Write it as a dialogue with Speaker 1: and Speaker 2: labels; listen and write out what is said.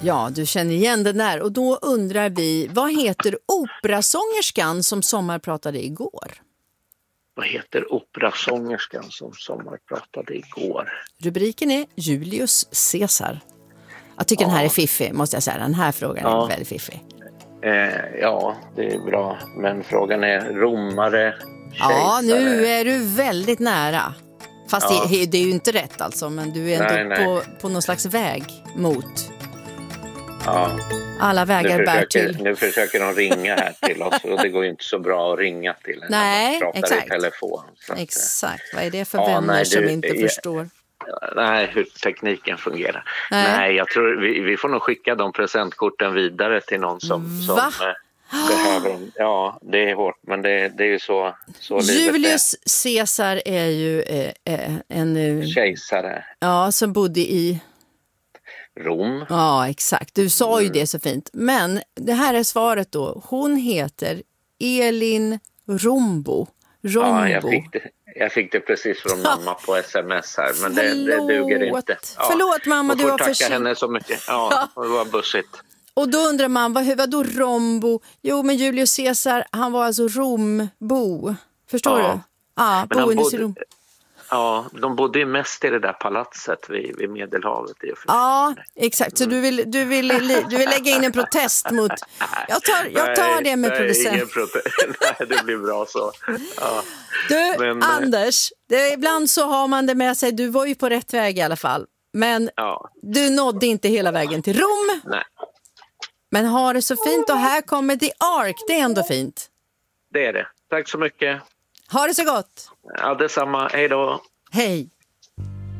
Speaker 1: Ja, du känner igen den där. Och då undrar vi, vad heter operasångerskan som sommarpratade igår?
Speaker 2: Vad heter operasångerskan som sommarpratade igår?
Speaker 1: Rubriken är Julius Caesar. Jag tycker den här är fiffig, måste jag säga. Den här frågan är väldigt fiffig.
Speaker 2: Ja, det är bra. Men frågan är romare, kejsare.
Speaker 1: Ja, nu är du väldigt nära. Fast det är ju inte rätt alltså. Men du är ändå på någon slags väg mot...
Speaker 2: Ja.
Speaker 1: Alla vägar bär till.
Speaker 2: Nu försöker de ringa här till oss och det går ju inte så bra att ringa till en.
Speaker 1: Nej,
Speaker 2: pratar
Speaker 1: exakt.
Speaker 2: I telefon.
Speaker 1: Exakt, vad är det för vänner som inte förstår?
Speaker 2: Nej, hur tekniken fungerar. Nej, jag tror vi får nog skicka de presentkorten vidare till någon som behöver dem. Ja, det är hårt, men det är ju så
Speaker 1: Julius Caesar är ju en
Speaker 2: kejsare.
Speaker 1: Ja, som bodde i
Speaker 2: Rom.
Speaker 1: Ja, exakt. Du sa ju det så fint. Men det här är svaret då. Hon heter Elin Rombo.
Speaker 2: Ja, jag fick det precis från mamma på sms här. Men det duger inte. Ja.
Speaker 1: Förlåt mamma, du har
Speaker 2: tacka henne så mycket. Ja, det var bussigt.
Speaker 1: Och då undrar man, vad då Rombo? Jo, men Julius Caesar, han var alltså Rombo. Förstår du? Ja, boendes i Rom.
Speaker 2: Ja, de bodde ju mest i det där palatset vid Medelhavet.
Speaker 1: Ja, exakt. Så du vill lägga in en protest mot... Jag tar det med producent.
Speaker 2: Nej, det blir bra så. Ja.
Speaker 1: Du, Anders, ibland så har man det med sig. Du var ju på rätt väg i alla fall. Men du nådde inte hela vägen till Rom.
Speaker 2: Nej.
Speaker 1: Men har det så fint och här kommer The Ark. Det är ändå fint.
Speaker 2: Det är det. Tack så mycket.
Speaker 1: Ha det så gott.
Speaker 2: Ja, detsamma. Hej då.
Speaker 1: Hej.